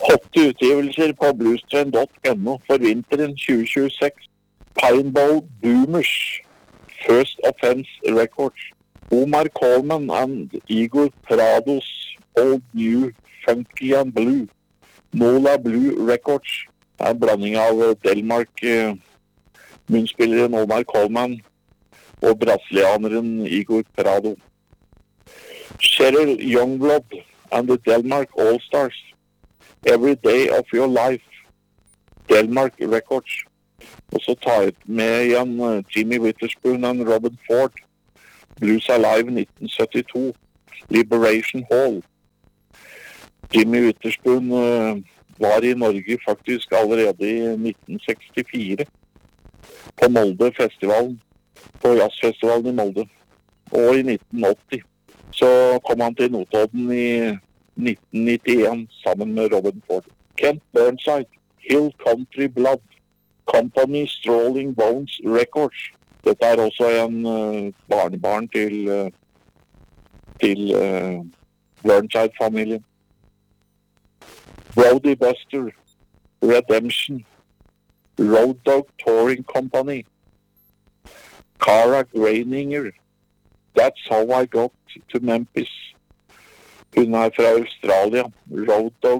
8 utgivelser på bluestrand.no for vinteren 2026. Pineball Boomers, First Offense Records. Omar Coleman and Igor Prados, Old New, Funky and Blue. Mola Blue Records, en blanding av Delmark-munnspilleren Omar Coleman og brasilianeren Igor Prado. Cheryl Youngblood and the Delmark All-Stars, Every Day of Your Life, Delmark Records. Og så tar jeg med igjen Jimmy Witherspoon og Robin Ford, Blues Alive 1972, Liberation Hall. Jimmy Witherspoon var i Norge faktisk allerede i 1964 på Molde festivalen, på jazzfestivalen i Molde, og i 1980. Så kom han til Notodden i 1991 sammen med Robin Ford. Kent Burnside, Hill Country Blood, Company Strolling Bones Records. Dette er også en barnebarn til Burnside-familien. Brody Buster, Redemption, Road Dog Touring Company, Cara Graininger, That's How I Got to Memphis. Hun er fra Australia, Road Dog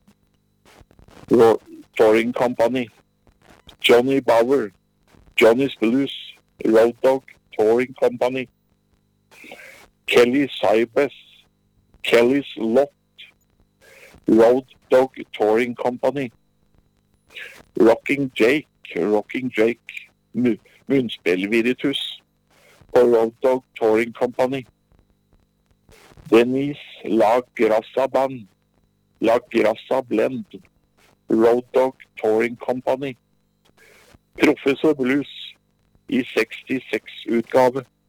Touring Company. Johnny Bauer, Johnny's Blues, Road Dog Touring Company. Kelly Cybes, Kelly's Lot, Road Dog Touring Company. Rocking Jake, munnspillviritus på Road Dog Touring Company. Denise La Grassa Band, La Grassa Blend, Road Dog Touring Company. Professor Blues i 66 utgave.